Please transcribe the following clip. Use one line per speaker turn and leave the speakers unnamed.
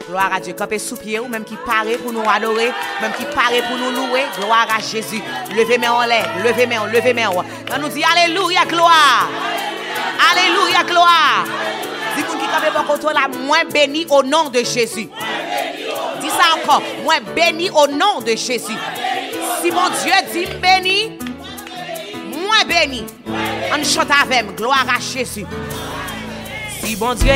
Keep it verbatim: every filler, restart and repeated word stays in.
Gloire à Dieu. Campez sous pied ou même qui paraît pour nous adorer, même qui paraît pour nous louer. Gloire à Jésus. Levez main en l'air, levez main, levez main. On nous dit alléluia, gloire. Alléluia, gloire. Dis qu'on qui campait pour contre la moins béni au nom de Jésus. Dis ça encore, moins béni au nom de Jésus. Si mon Dieu dit béni, moins béni. On chante avec, gloire à Jésus. Si bon Dieu